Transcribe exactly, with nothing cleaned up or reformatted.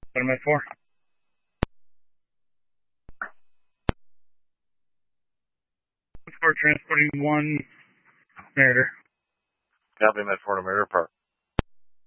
What am I for? For transporting one Mariner. Copy, Met Florida Mariner Park.